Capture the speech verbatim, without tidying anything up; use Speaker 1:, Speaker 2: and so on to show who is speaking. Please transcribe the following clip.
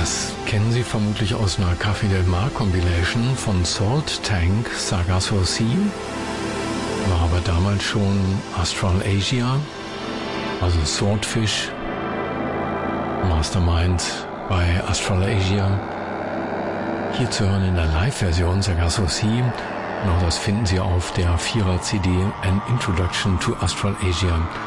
Speaker 1: Das kennen Sie vermutlich aus einer Café Del Mar Compilation von Salt Tank Sargasso Sea. War aber damals schon Australasia, also Swordfish, Mastermind bei Australasia. Hier zu hören in der Live-Version Sargasso Sea. Und auch das finden Sie auf der Vierer-C D An Introduction to Australasia